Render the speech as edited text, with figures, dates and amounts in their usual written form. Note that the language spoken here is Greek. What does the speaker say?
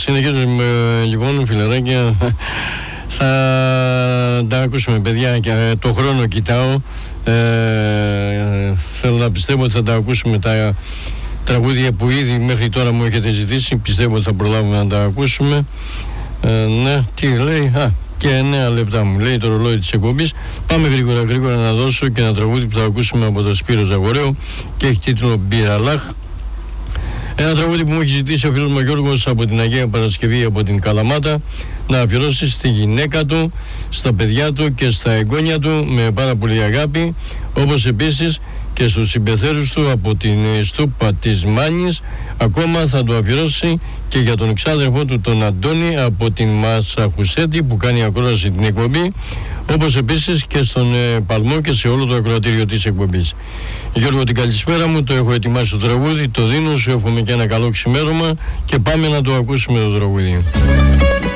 Συνεχίζουμε λοιπόν, φιλεράκια. Θα τα ακούσουμε, παιδιά, και το χρόνο κοιτάω. Θέλω να πιστεύω ότι θα τα ακούσουμε τα τραγούδια που ήδη μέχρι τώρα μου έχετε ζητήσει. Πιστεύω ότι θα προλάβουμε να τα ακούσουμε. Ναι, τι λέει? Και 9 λεπτά μου λέει το ρολόι της εκπομπής. Πάμε γρήγορα να δώσω και ένα τραγούδι που θα ακούσουμε από τον Σπύρο Ζαγορέο και έχει τίτλο Μπιραλάχ. Ένα τραγούδι που μου έχει ζητήσει ο φίλος μου Γιώργος από την Αγία Παρασκευή, από την Καλαμάτα, να αφιερώσει στη γυναίκα του, στα παιδιά του και στα εγγόνια του με πάρα πολύ αγάπη, όπως επίσης και στους συμπεθέρους του από την Στούπα της Μάνης. Ακόμα θα το αφιερώσει και για τον εξάδερφό του τον Αντώνη από την Μασαχουσέτη που κάνει ακρόαση την εκπομπή, όπως επίσης και στον Παλμό και σε όλο το ακροατήριο της εκπομπής. Γιώργο, την καλησπέρα μου, το έχω ετοιμάσει το τραγούδι, το δίνω, σου εύχομαι και ένα καλό ξημέρωμα και πάμε να το ακούσουμε το τραγούδι.